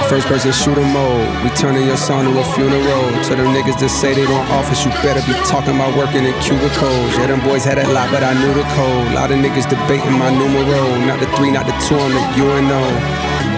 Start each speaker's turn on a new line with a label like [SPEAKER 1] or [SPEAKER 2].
[SPEAKER 1] First person shooter mode. We turning your son to a funeral. To them niggas that say they want office, you better be talking about working in cubicles. Yeah, them boys had that lot, but I knew the code. Lot of niggas debating my numero. Not the 3, not the 2, I'm the UNO.